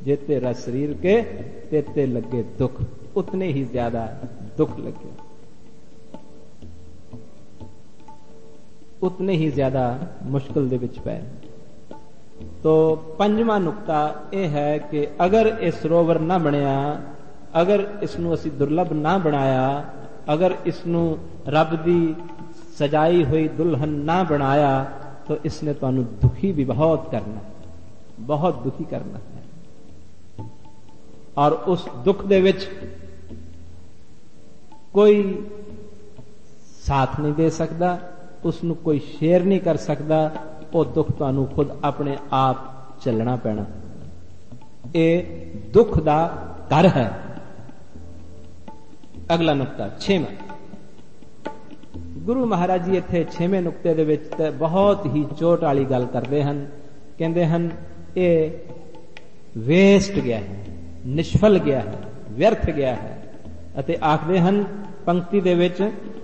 जे रस शरीर के ते लगे दुख, उतने ही ज्यादा दुख लगे, उतने ही ज्यादा मुश्किल दे विच पै। तो पंजवां नुकता यह है कि अगर यह सरोवर ना बनिया, अगर इसनूं असीं दुर्लभ ना बनाया, अगर इसनूं रब दी सजाई हुई दुल्हन ना बनाया, तो इसने तुहानूं दुखी भी बहुत करना, बहुत दुखी करना है। और उस दुख दे विच कोई साथ नहीं दे सकता, उसनूं कोई शेयर नहीं कर सकता, वो दुख तुहानूं खुद अपने आप झलना पैना। ये दुख दा घर है। अगला नुकता 6वां, गुरु महाराज जी इत्थे 6वें नुकते दे विच ते बहुत ही चोट वाली गल करते हैं। कहते हैं ये वेस्ट गया है, निष्फल गया है, व्यर्थ गया है। अते आखदे हैं पंक्ति दे विच